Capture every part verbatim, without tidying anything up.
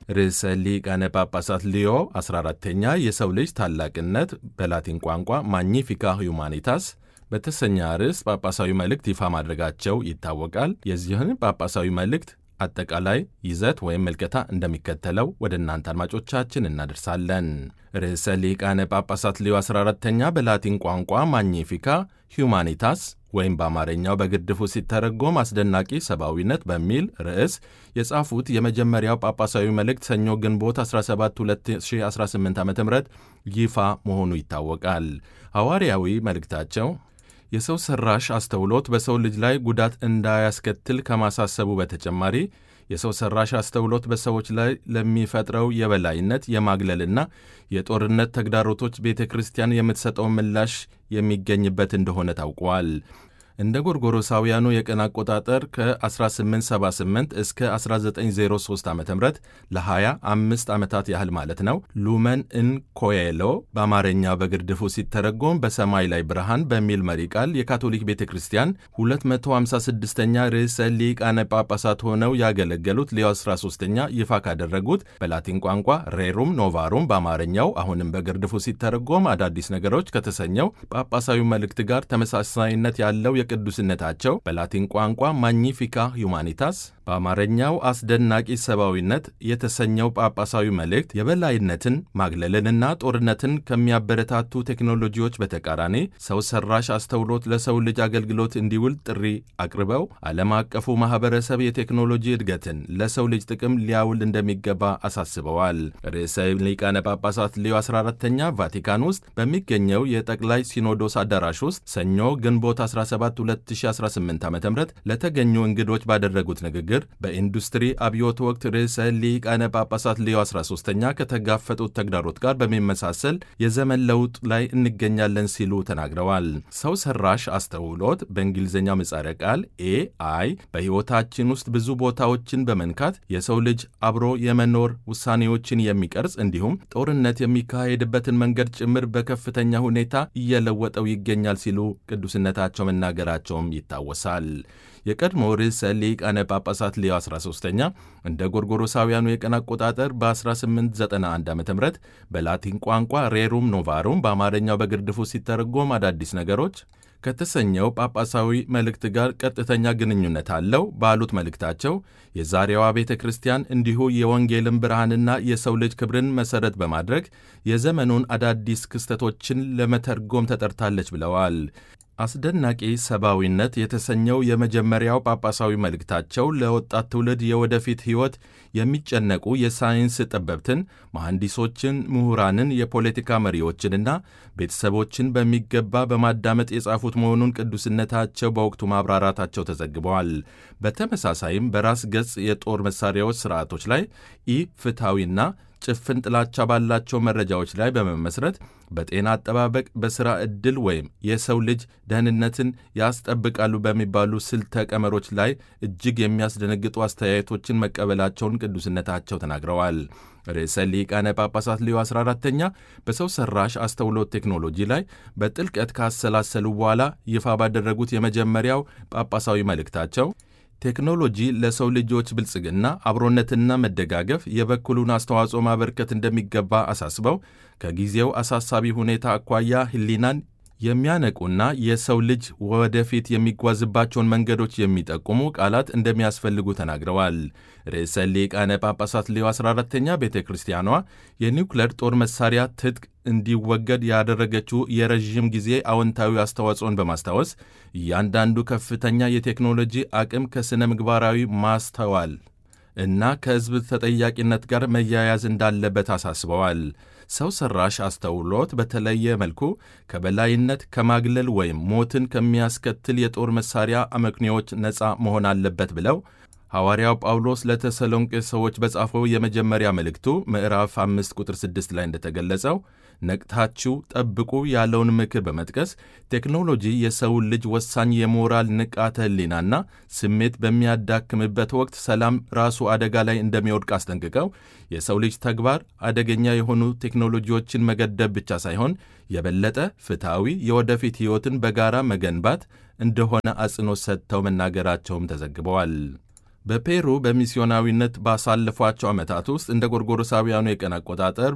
ርዕሰ ሊቃነ ጳጳሳት ሊዮ አስራ አራተኛ የሰው ልጅ ታላቅነት በላቲን ቋንቋ ማግኒፊካ ሁማኒታስ በተሰኘ ርዕስ ጳጳሳዊ መልእክት ይፋ ማድረጋቸው ይታወቃል። የዚህን ጳጳሳዊ መልእክት አጠቃላይ ይዘት ወይም መልከታ እንደሚከተለው ወደ እናንተ አድማጮቻችን እናደርሳለን። ርዕሰ ሊቃነ ጳጳሳት ሊዮ አስራ አራተኛ በላቲን ቋንቋ ማግኒፊካ ሁማኒታስ ወይም በአማርኛው በግድፉ ሲተረጎም አስደናቂ ሰብአዊነት በሚል ርዕስ የጻፉት የመጀመሪያው ጳጳሳዊ መልእክት ሰኞ ግንቦት አስራ ሰባት ሁለት ሺህ አስራ ስምንት ዓ ም ይፋ መሆኑ ይታወቃል። ሐዋርያዊ መልእክታቸው የሰው ሠራሽ አስተውሎት በሰው ልጅ ላይ ጉዳት እንዳያስከትል ከማሳሰቡ በተጨማሪ የሰው ሠራሽ አስተውሎት በሰዎች ላይ ለሚፈጥረው የበላይነት የማግለልና የጦርነት ተግዳሮቶች ቤተ ክርስቲያን የምትሰጠው ምላሽ የሚገኝበት እንደሆነ ታውቋል። እንደ ጎርጎሮሳውያኑ የቀን አቆጣጠር ከ1878 እስከ አስራ ዘጠኝ ዜሮ ሦስት ዓ ም ለ ሃያ አምስት ዓመታት ያህል ማለት ነው ሉመን ኢን ኮኤሎ በአማርኛ በግርድፉ ሲተረጎም በሰማይ ላይ ብርሃን በሚል መሪ ቃል የካቶሊክ ቤተ ክርስቲያን ሁለት መቶ ሃምሳ ስድስተኛ ርዕሰ ሊቃነ ጳጳሳት ሆነው ያገለገሉት ሊዮ አስራ ሦስተኛ ይፋ ካደረጉት በላቲን ቋንቋ ሬሩም ኖቫሩም በአማርኛው አሁንም በግርድፉ ሲተረጎም አዳዲስ ነገሮች ከተሰኘው ጳጳሳዊ መልእክት ጋር ተመሳሳይነት ያለው ቅዱስነታቸው በላቲን ቋንቋ ማግኒፊካ ሁማኒታስ በአማርኛው አስደናቂ ሰብአዊነት የተሰኘው ጳጳሳዊ መልእክት የበላይነትን ማግለልንና ጦርነትን ከሚያበረታቱ ቴክኖሎጂዎች በተቃራኒ ሰው ሰራሽ አስተውሎት ለሰው ልጅ አገልግሎት እንዲውል ጥሪ አቅርበው ዓለም አቀፉ ማህበረሰብ የቴክኖሎጂ እድገትን ለሰው ልጅ ጥቅም ሊያውል እንደሚገባ አሳስበዋል። ርዕሰ ሊቃነ ጳጳሳት ሊዮ አስራ አራተኛ ቫቲካን ውስጥ በሚገኘው የጠቅላይ ሲኖዶስ አዳራሽ ውስጥ ሰኞ ግንቦት አስራ ሰባት ሁለት ሺህ አስራ ስምንት ዓ ም ለተገኙ እንግዶች ባደረጉት ንግግር በኢንዱስትሪ አብዮት ወቅት ርዕሰ ሊቃነ ጳጳሳት ሊዮ አስራ ሦስተኛ ከተጋፈጡት ተግዳሮት ጋር በሚመሳሰል የዘመን ለውጥ ላይ እንገኛለን ሲሉ ተናግረዋል። ሰው ሰራሽ አስተውሎት በእንግሊዝኛው ምህጻረ ቃል ኤ አይ በሕይወታችን ውስጥ ብዙ ቦታዎችን በመንካት የሰው ልጅ አብሮ የመኖር ውሳኔዎችን የሚቀርጽ እንዲሁም ጦርነት የሚካሄድበትን መንገድ ጭምር በከፍተኛ ሁኔታ እየለወጠው ይገኛል ሲሉ ቅዱስነታቸው መናገራቸውም ይታወሳል። የቀድሞ ርዕሰ ሊቃነ ጳጳሳት ሊዮ አስራ ሦስተኛ እንደ ጎርጎሮሳውያኑ የቀን አቆጣጠር በ1891 ዓ ም በላቲን ቋንቋ ሬሩም ኖቫሩም በአማርኛው በግርድፉ ሲተረጎም አዳዲስ ነገሮች ከተሰኘው ጳጳሳዊ መልእክት ጋር ቀጥተኛ ግንኙነት አለው ባሉት መልእክታቸው የዛሬዋ ቤተ ክርስቲያን እንዲሁ የወንጌልን ብርሃንና የሰው ልጅ ክብርን መሠረት በማድረግ የዘመኑን አዳዲስ ክስተቶችን ለመተርጎም ተጠርታለች ብለዋል። አስደናቂ ሰብአዊነት የተሰኘው የመጀመሪያው ጳጳሳዊ መልእክታቸው ለወጣት ትውልድ የወደፊት ሕይወት የሚጨነቁ የሳይንስ ጠበብትን፣ መሐንዲሶችን፣ ምሁራንን፣ የፖለቲካ መሪዎችንና ቤተሰቦችን በሚገባ በማዳመጥ የጻፉት መሆኑን ቅዱስነታቸው በወቅቱ ማብራራታቸው ተዘግበዋል። በተመሳሳይም በራስ ገጽ የጦር መሣሪያዎች ሥርዓቶች ላይ ኢ ፍትሐዊና ጭፍን ጥላቻ ባላቸው መረጃዎች ላይ በመመስረት በጤና አጠባበቅ፣ በሥራ ዕድል ወይም የሰው ልጅ ደህንነትን ያስጠብቃሉ በሚባሉ ስልተ ቀመሮች ላይ እጅግ የሚያስደነግጡ አስተያየቶችን መቀበላቸውን ቅዱስነታቸው ተናግረዋል። ርዕሰ ሊቃነ ጳጳሳት ሊዮ አስራ አራተኛ በሰው ሰራሽ አስተውሎት ቴክኖሎጂ ላይ በጥልቀት ካሰላሰሉ በኋላ ይፋ ባደረጉት የመጀመሪያው ጳጳሳዊ መልእክታቸው ቴክኖሎጂ ለሰው ልጆች ብልጽግና፣ አብሮነትና መደጋገፍ የበኩሉን አስተዋጽኦ ማበርከት እንደሚገባ አሳስበው ከጊዜው አሳሳቢ ሁኔታ አኳያ ሕሊናን የሚያነቁና የሰው ልጅ ወደፊት የሚጓዝባቸውን መንገዶች የሚጠቁሙ ቃላት እንደሚያስፈልጉ ተናግረዋል። ርዕሰ ሊቃነ ጳጳሳት ሊዮ አስራ አራተኛ ቤተ ክርስቲያኗ የኒውክሌር ጦር መሳሪያ ትጥቅ እንዲወገድ ያደረገችው የረዥም ጊዜ አዎንታዊ አስተዋጽኦን በማስታወስ እያንዳንዱ ከፍተኛ የቴክኖሎጂ አቅም ከሥነ ምግባራዊ ማስተዋል እና ከሕዝብ ተጠያቂነት ጋር መያያዝ እንዳለበት አሳስበዋል። ሰው ሰራሽ አስተውሎት በተለየ መልኩ ከበላይነት፣ ከማግለል ወይም ሞትን ከሚያስከትል የጦር መሳሪያ አመክንዮዎች ነፃ መሆን አለበት ብለው ሐዋርያው ጳውሎስ ለተሰሎንቄ ሰዎች በጻፈው የመጀመሪያ መልእክቱ ምዕራፍ አምስት ቁጥር ስድስት ላይ እንደተገለጸው ነቅታችሁ ጠብቁ ያለውን ምክር በመጥቀስ ቴክኖሎጂ የሰውን ልጅ ወሳኝ የሞራል ንቃተ ሕሊናና ስሜት በሚያዳክምበት ወቅት ሰላም ራሱ አደጋ ላይ እንደሚወድቅ አስጠንቅቀው የሰው ልጅ ተግባር አደገኛ የሆኑ ቴክኖሎጂዎችን መገደብ ብቻ ሳይሆን የበለጠ ፍትሐዊ የወደፊት ሕይወትን በጋራ መገንባት እንደሆነ አጽንኦት ሰጥተው መናገራቸውም ተዘግበዋል። በፔሩ በሚስዮናዊነት ባሳለፏቸው ዓመታት ውስጥ እንደ ጎርጎሮሳውያኑ የቀን አቆጣጠር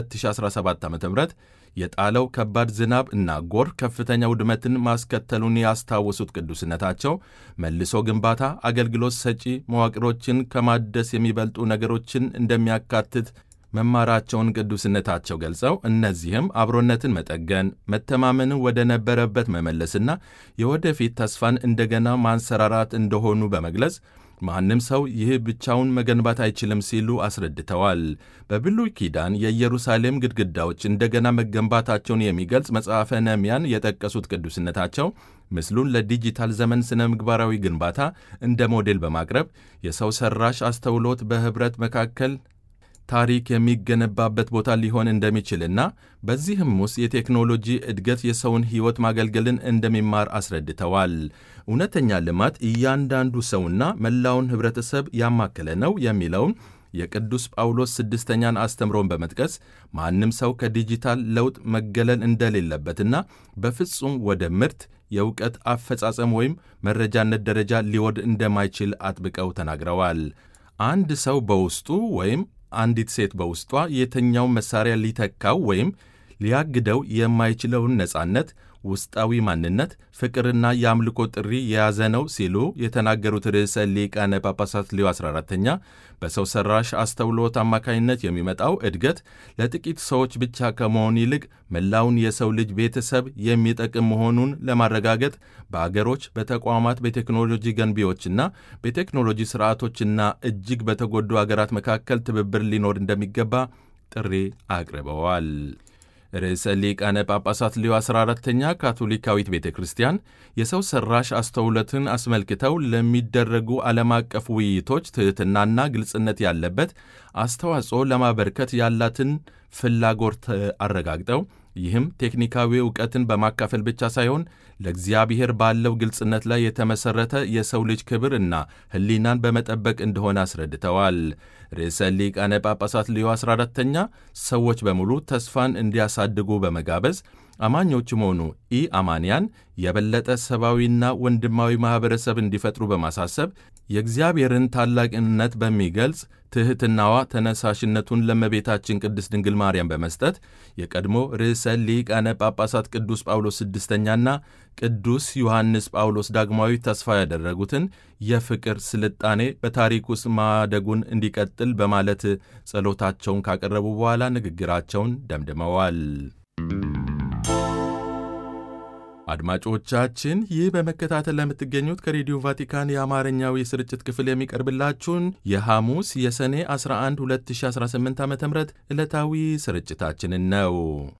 በ2017 ዓ.ም የጣለው ከባድ ዝናብ እና ጎርፍ ከፍተኛ ውድመትን ማስከተሉን ያስታወሱት ቅዱስነታቸው መልሶ ግንባታ አገልግሎት ሰጪ መዋቅሮችን ከማደስ የሚበልጡ ነገሮችን እንደሚያካትት መማራቸውን ቅዱስነታቸው ገልጸው እነዚህም አብሮነትን መጠገን፣ መተማመንን ወደ ነበረበት መመለስና የወደፊት ተስፋን እንደገና ማንሰራራት እንደሆኑ በመግለጽ ማንም ሰው ይህ ብቻውን መገንባት አይችልም ሲሉ አስረድተዋል። በብሉይ ኪዳን የኢየሩሳሌም ግድግዳዎች እንደገና መገንባታቸውን የሚገልጽ መጽሐፈ ነህምያን የጠቀሱት ቅዱስነታቸው ምስሉን ለዲጂታል ዘመን ስነ ምግባራዊ ግንባታ እንደ ሞዴል በማቅረብ የሰው ሰራሽ አስተውሎት በህብረት መካከል ታሪክ የሚገነባበት ቦታ ሊሆን እንደሚችልና በዚህም ውስጥ የቴክኖሎጂ እድገት የሰውን ሕይወት ማገልገልን እንደሚማር አስረድተዋል። እውነተኛ ልማት እያንዳንዱ ሰውና መላውን ህብረተሰብ ያማከለ ነው የሚለውን የቅዱስ ጳውሎስ ስድስተኛን አስተምሮን በመጥቀስ ማንም ሰው ከዲጂታል ለውጥ መገለል እንደሌለበትና በፍጹም ወደ ምርት የእውቀት አፈጻጸም ወይም መረጃነት ደረጃ ሊወርድ እንደማይችል አጥብቀው ተናግረዋል። አንድ ሰው በውስጡ ወይም አንዲት ሴት በውስጧ የትኛው መሳሪያ ሊተካው ወይም ሊያግደው የማይችለውን ነጻነት፣ ውስጣዊ ማንነት፣ ፍቅርና የአምልኮ ጥሪ የያዘ ነው ሲሉ የተናገሩት ርዕሰ ሊቃነ ጳጳሳት ሌዮ አስራ አራተኛ በሰው ሰራሽ አስተውሎት አማካኝነት የሚመጣው እድገት ለጥቂት ሰዎች ብቻ ከመሆን ይልቅ መላውን የሰው ልጅ ቤተሰብ የሚጠቅም መሆኑን ለማረጋገጥ በአገሮች፣ በተቋማት፣ በቴክኖሎጂ ገንቢዎችና በቴክኖሎጂ ስርዓቶችና እጅግ በተጎዱ አገራት መካከል ትብብር ሊኖር እንደሚገባ ጥሪ አቅርበዋል። ርዕሰ ሊቃነ ጳጳሳት ሌዮ አስራ አራተኛ ካቶሊካዊት ቤተ ክርስቲያን የሰው ሰራሽ አስተውሎትን አስመልክተው ለሚደረጉ ዓለም አቀፍ ውይይቶች ትሕትናና ግልጽነት ያለበት አስተዋጽኦ ለማበርከት ያላትን ፍላጎት አረጋግጠው ይህም ቴክኒካዊ ዕውቀትን በማካፈል ብቻ ሳይሆን ለእግዚአብሔር ባለው ግልጽነት ላይ የተመሠረተ የሰው ልጅ ክብር እና ሕሊናን በመጠበቅ እንደሆነ አስረድተዋል። ርዕሰ ሊቃነ ጳጳሳት ሌዮ አስራ አራተኛ ሰዎች በሙሉ ተስፋን እንዲያሳድጉ በመጋበዝ አማኞችም ሆኑ ኢ አማንያን የበለጠ ሰብአዊና ወንድማዊ ማኅበረሰብ እንዲፈጥሩ በማሳሰብ የእግዚአብሔርን ታላቅነት በሚገልጽ ትሕትናዋ ተነሳሽነቱን ለእመቤታችን ቅድስት ድንግል ማርያም በመስጠት የቀድሞ ርዕሰ ሊቃነ ጳጳሳት ቅዱስ ጳውሎስ ስድስተኛና ቅዱስ ዮሐንስ ጳውሎስ ዳግማዊ ተስፋ ያደረጉትን የፍቅር ስልጣኔ በታሪክ ውስጥ ማደጉን እንዲቀጥል በማለት ጸሎታቸውን ካቀረቡ በኋላ ንግግራቸውን ደምድመዋል። አድማጮቻችን ይህ በመከታተል ለምትገኙት ከሬዲዮ ቫቲካን የአማርኛው የስርጭት ክፍል የሚቀርብላችሁን የሐሙስ የሰኔ አስራ አንድ ሁለት ሺህ አስራ ስምንት ዓ.ም ዕለታዊ ስርጭታችንን ነው።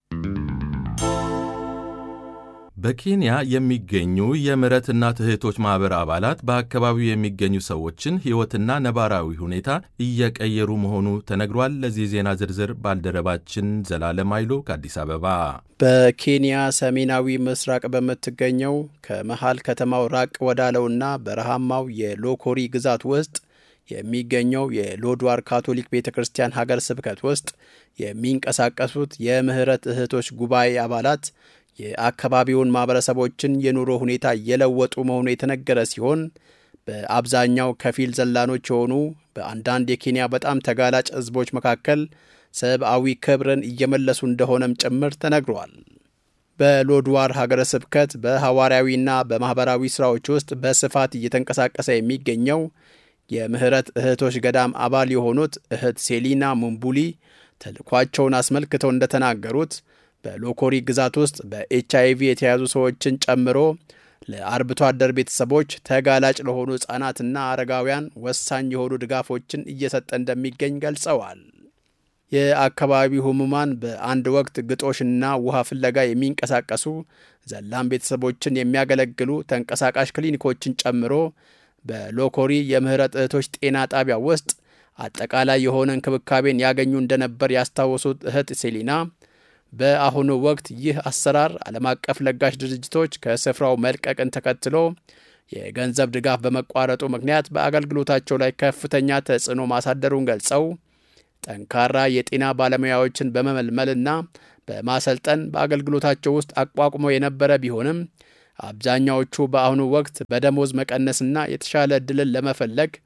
በኬንያ የሚገኙ የምሕረትና ትሕቶች ማኅበር አባላት በአካባቢው የሚገኙ ሰዎችን ሕይወትና ነባራዊ ሁኔታ እየቀየሩ መሆኑ ተነግሯል። ለዚህ ዜና ዝርዝር ባልደረባችን ዘላለም ኃይሉ ከአዲስ አበባ። በኬንያ ሰሜናዊ ምስራቅ በምትገኘው ከመሃል ከተማው ራቅ ወዳለውና በረሃማው የሎኮሪ ግዛት ውስጥ የሚገኘው የሎድዋር ካቶሊክ ቤተ ክርስቲያን ሀገር ስብከት ውስጥ የሚንቀሳቀሱት የምህረት እህቶች ጉባኤ አባላት የአካባቢውን ማህበረሰቦችን የኑሮ ሁኔታ የለወጡ መሆኑ የተነገረ ሲሆን በአብዛኛው ከፊል ዘላኖች የሆኑ በአንዳንድ የኬንያ በጣም ተጋላጭ ህዝቦች መካከል ሰብአዊ ክብርን እየመለሱ እንደሆነም ጭምር ተነግሯል። በሎድዋር ሀገረ ስብከት በሐዋርያዊና በማህበራዊ ስራዎች ውስጥ በስፋት እየተንቀሳቀሰ የሚገኘው የምህረት እህቶች ገዳም አባል የሆኑት እህት ሴሊና ሙምቡሊ ተልኳቸውን አስመልክተው እንደተናገሩት በሎኮሪ ግዛት ውስጥ በኤች አይ ቪ የተያዙ ሰዎችን ጨምሮ ለአርብቶ አደር ቤተሰቦች ተጋላጭ ለሆኑ ሕፃናትና አረጋውያን ወሳኝ የሆኑ ድጋፎችን እየሰጠ እንደሚገኝ ገልጸዋል። የአካባቢው ህሙማን በአንድ ወቅት ግጦሽና ውሃ ፍለጋ የሚንቀሳቀሱ ዘላን ቤተሰቦችን የሚያገለግሉ ተንቀሳቃሽ ክሊኒኮችን ጨምሮ በሎኮሪ የምህረት እህቶች ጤና ጣቢያ ውስጥ አጠቃላይ የሆነ እንክብካቤን ያገኙ እንደነበር ያስታወሱት እህት ሴሊና በአሁኑ ወቅት ይህ አሰራር ዓለም አቀፍ ለጋሽ ድርጅቶች ከስፍራው መልቀቅን ተከትሎ የገንዘብ ድጋፍ በመቋረጡ ምክንያት በአገልግሎታቸው ላይ ከፍተኛ ተጽዕኖ ማሳደሩን ገልጸው ጠንካራ የጤና ባለሙያዎችን በመመልመልና በማሰልጠን በአገልግሎታቸው ውስጥ አቋቁመው የነበረ ቢሆንም አብዛኛዎቹ በአሁኑ ወቅት በደሞዝ መቀነስና የተሻለ ዕድልን ለመፈለግ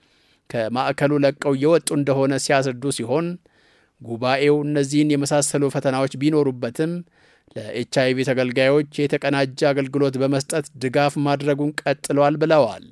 ከማዕከሉ ለቀው እየወጡ እንደሆነ ሲያስረዱ ሲሆን ጉባኤው እነዚህን የመሳሰሉ ፈተናዎች ቢኖሩበትም ለኤች አይ ቪ ተገልጋዮች የተቀናጀ አገልግሎት በመስጠት ድጋፍ ማድረጉን ቀጥለዋል ብለዋል።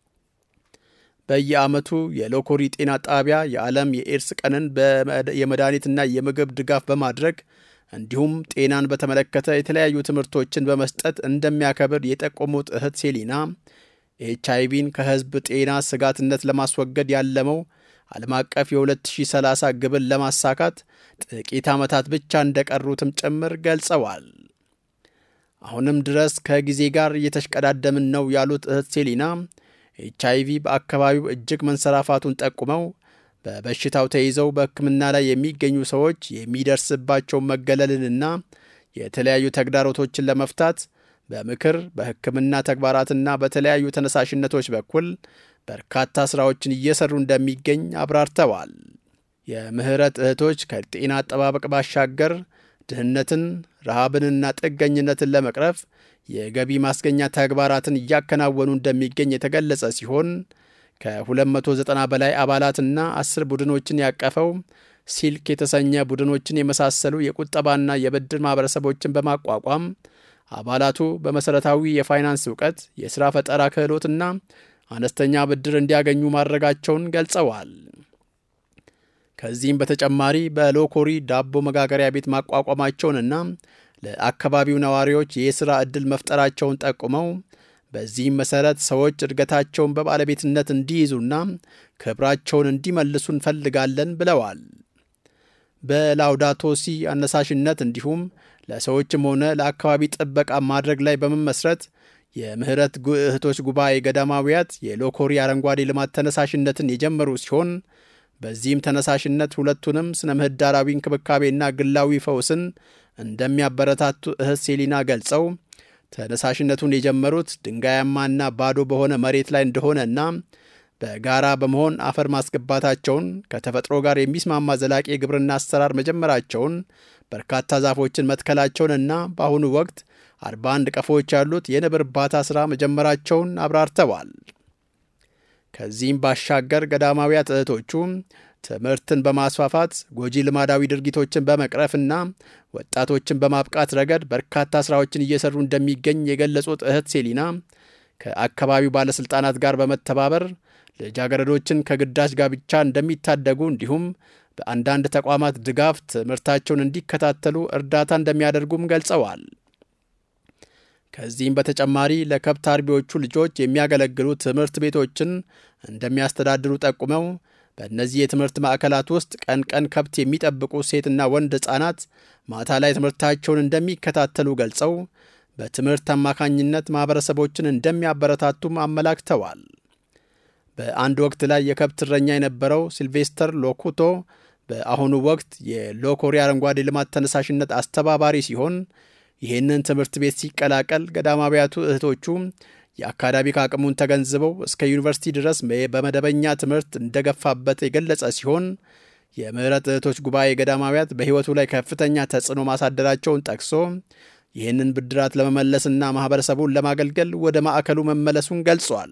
በየዓመቱ የሎኮሪ ጤና ጣቢያ የዓለም የኤድስ ቀንን የመድኃኒትና የምግብ ድጋፍ በማድረግ እንዲሁም ጤናን በተመለከተ የተለያዩ ትምህርቶችን በመስጠት እንደሚያከብር የጠቆሙት እህት ሴሊና ኤች አይ ቪን ከሕዝብ ጤና ስጋትነት ለማስወገድ ያለመው ዓለም አቀፍ የሁለት ሺህ ሰላሳ ግብን ለማሳካት ጥቂት ዓመታት ብቻ እንደቀሩትም ጭምር ገልጸዋል። አሁንም ድረስ ከጊዜ ጋር እየተሽቀዳደምን ነው ያሉት እህት ሴሊና ኤች አይ ቪ በአካባቢው እጅግ መንሰራፋቱን ጠቁመው በበሽታው ተይዘው በሕክምና ላይ የሚገኙ ሰዎች የሚደርስባቸውን መገለልንና የተለያዩ ተግዳሮቶችን ለመፍታት በምክር በሕክምና ተግባራትና በተለያዩ ተነሳሽነቶች በኩል በርካታ ሥራዎችን እየሰሩ እንደሚገኝ አብራርተዋል። የምህረት እህቶች ከጤና አጠባበቅ ባሻገር ድህነትን፣ ረሃብንና ጥገኝነትን ለመቅረፍ የገቢ ማስገኛ ተግባራትን እያከናወኑ እንደሚገኝ የተገለጸ ሲሆን ከሁለት መቶ ዘጠና በላይ አባላትና አስር ቡድኖችን ያቀፈው ሲልክ የተሰኘ ቡድኖችን የመሳሰሉ የቁጠባና የብድር ማህበረሰቦችን በማቋቋም አባላቱ በመሠረታዊ የፋይናንስ ዕውቀት፣ የሥራ ፈጠራ ክህሎትና አነስተኛ ብድር እንዲያገኙ ማድረጋቸውን ገልጸዋል። ከዚህም በተጨማሪ በሎኮሪ ዳቦ መጋገሪያ ቤት ማቋቋማቸውንና ለአካባቢው ነዋሪዎች የሥራ ዕድል መፍጠራቸውን ጠቁመው በዚህም መሠረት ሰዎች እድገታቸውን በባለቤትነት እንዲይዙና ክብራቸውን እንዲመልሱ እንፈልጋለን ብለዋል። በላውዳቶ ሲ አነሳሽነት እንዲሁም ለሰዎችም ሆነ ለአካባቢ ጥበቃ ማድረግ ላይ በመመስረት የምህረት እህቶች ጉባኤ ገዳማዊያት የሎኮሪ አረንጓዴ ልማት ተነሳሽነትን የጀመሩ ሲሆን በዚህም ተነሳሽነት ሁለቱንም ስነ ምህዳራዊ እንክብካቤና ግላዊ ፈውስን እንደሚያበረታቱ እህት ሴሊና ገልጸው ተነሳሽነቱን የጀመሩት ድንጋያማና ባዶ በሆነ መሬት ላይ እንደሆነና በጋራ በመሆን አፈር ማስገባታቸውን፣ ከተፈጥሮ ጋር የሚስማማ ዘላቂ የግብርና አሰራር መጀመራቸውን፣ በርካታ ዛፎችን መትከላቸውንና በአሁኑ ወቅት አርባ አንድ ቀፎዎች ያሉት የንብ እርባታ ሥራ መጀመራቸውን አብራርተዋል። ከዚህም ባሻገር ገዳማዊያት እህቶቹ ትምህርትን በማስፋፋት ጎጂ ልማዳዊ ድርጊቶችን በመቅረፍና ወጣቶችን በማብቃት ረገድ በርካታ ሥራዎችን እየሰሩ እንደሚገኝ የገለጹት እህት ሴሊና ከአካባቢው ባለሥልጣናት ጋር በመተባበር ልጃገረዶችን ከግዳጅ ጋብቻ እንደሚታደጉ እንዲሁም በአንዳንድ ተቋማት ድጋፍ ትምህርታቸውን እንዲከታተሉ እርዳታ እንደሚያደርጉም ገልጸዋል። ከዚህም በተጨማሪ ለከብት አርቢዎቹ ልጆች የሚያገለግሉ ትምህርት ቤቶችን እንደሚያስተዳድሩ ጠቁመው በእነዚህ የትምህርት ማዕከላት ውስጥ ቀን ቀን ከብት የሚጠብቁ ሴትና ወንድ ሕፃናት ማታ ላይ ትምህርታቸውን እንደሚከታተሉ ገልጸው በትምህርት አማካኝነት ማኅበረሰቦችን እንደሚያበረታቱም አመላክተዋል። በአንድ ወቅት ላይ የከብት እረኛ የነበረው ሲልቬስተር ሎኩቶ በአሁኑ ወቅት የሎኮሪ አረንጓዴ ልማት ተነሳሽነት አስተባባሪ ሲሆን ይህንን ትምህርት ቤት ሲቀላቀል ገዳማዊያቱ እህቶቹ የአካዳሚክ አቅሙን ተገንዝበው እስከ ዩኒቨርሲቲ ድረስ በመደበኛ ትምህርት እንደገፋበት የገለጸ ሲሆን የምህረት እህቶች ጉባኤ ገዳማዊያት በሕይወቱ ላይ ከፍተኛ ተጽዕኖ ማሳደራቸውን ጠቅሶ ይህንን ብድራት ለመመለስና ማኅበረሰቡን ለማገልገል ወደ ማዕከሉ መመለሱን ገልጿል።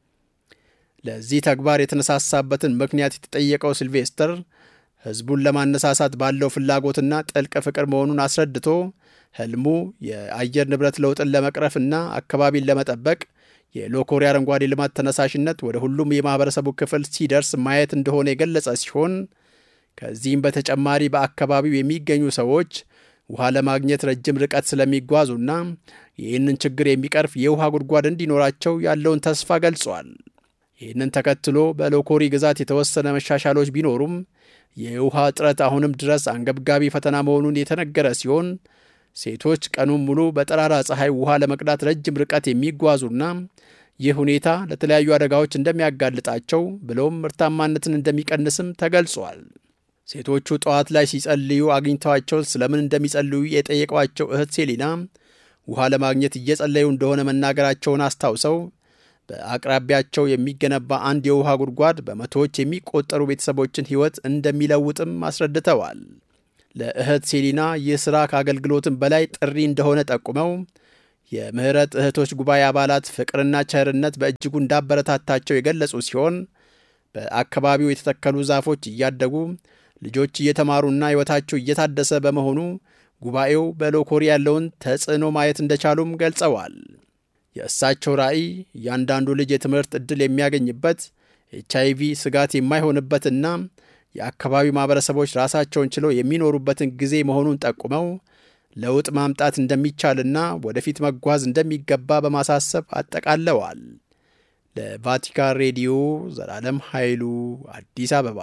ለዚህ ተግባር የተነሳሳበትን ምክንያት የተጠየቀው ሲልቬስተር ሕዝቡን ለማነሳሳት ባለው ፍላጎትና ጥልቅ ፍቅር መሆኑን አስረድቶ ህልሙ የአየር ንብረት ለውጥን ለመቅረፍና አካባቢን ለመጠበቅ የሎኮሪ አረንጓዴ ልማት ተነሳሽነት ወደ ሁሉም የማኅበረሰቡ ክፍል ሲደርስ ማየት እንደሆነ የገለጸ ሲሆን ከዚህም በተጨማሪ በአካባቢው የሚገኙ ሰዎች ውሃ ለማግኘት ረጅም ርቀት ስለሚጓዙና ይህንን ችግር የሚቀርፍ የውሃ ጉድጓድ እንዲኖራቸው ያለውን ተስፋ ገልጿል። ይህንን ተከትሎ በሎኮሪ ግዛት የተወሰነ መሻሻሎች ቢኖሩም የውሃ እጥረት አሁንም ድረስ አንገብጋቢ ፈተና መሆኑን የተነገረ ሲሆን ሴቶች ቀኑን ሙሉ በጠራራ ፀሐይ ውሃ ለመቅዳት ረጅም ርቀት የሚጓዙና ይህ ሁኔታ ለተለያዩ አደጋዎች እንደሚያጋልጣቸው ብሎም ምርታማነትን እንደሚቀንስም ተገልጿል። ሴቶቹ ጠዋት ላይ ሲጸልዩ አግኝተዋቸው ስለምን እንደሚጸልዩ የጠየቋቸው እህት ሴሊና ውሃ ለማግኘት እየጸለዩ እንደሆነ መናገራቸውን አስታውሰው በአቅራቢያቸው የሚገነባ አንድ የውሃ ጉድጓድ በመቶዎች የሚቆጠሩ ቤተሰቦችን ሕይወት እንደሚለውጥም አስረድተዋል። ለእህት ሴሊና ይህ ሥራ ከአገልግሎትም በላይ ጥሪ እንደሆነ ጠቁመው የምህረት እህቶች ጉባኤ አባላት ፍቅርና ቸርነት በእጅጉ እንዳበረታታቸው የገለጹ ሲሆን በአካባቢው የተተከሉ ዛፎች እያደጉ ልጆች እየተማሩና ሕይወታቸው እየታደሰ በመሆኑ ጉባኤው በሎኮሪ ያለውን ተጽዕኖ ማየት እንደቻሉም ገልጸዋል። የእሳቸው ራዕይ እያንዳንዱ ልጅ የትምህርት ዕድል የሚያገኝበት፣ ኤች አይ ቪ ስጋት የማይሆንበትና የአካባቢው ማኅበረሰቦች ራሳቸውን ችለው የሚኖሩበትን ጊዜ መሆኑን ጠቁመው ለውጥ ማምጣት እንደሚቻልና ወደፊት መጓዝ እንደሚገባ በማሳሰብ አጠቃለዋል። ለቫቲካን ሬዲዮ ዘላለም ኃይሉ አዲስ አበባ።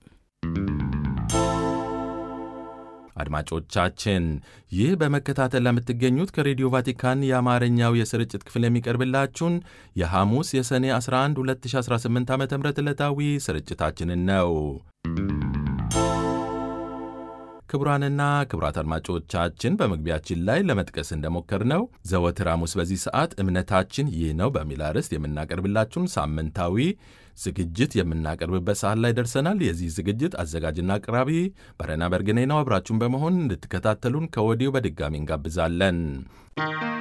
አድማጮቻችን ይህ በመከታተል ለምትገኙት ከሬዲዮ ቫቲካን የአማርኛው የስርጭት ክፍል የሚቀርብላችሁን የሐሙስ የሰኔ አስራ አንድ ሁለት ሺህ አስራ ስምንት ዓ ም ዕለታዊ ስርጭታችንን ነው። ክቡራንና ክቡራት አድማጮቻችን በመግቢያችን ላይ ለመጥቀስ እንደሞከርነው ዘወትር ሐሙስ በዚህ ሰዓት እምነታችን ይህ ነው በሚል አርዕስት የምናቀርብላችሁን ሳምንታዊ ዝግጅት የምናቀርብበት ሰዓት ላይ ደርሰናል። የዚህ ዝግጅት አዘጋጅና አቅራቢ በረና በርግኔ ነው። አብራችሁን በመሆን እንድትከታተሉን ከወዲሁ በድጋሚ እንጋብዛለን።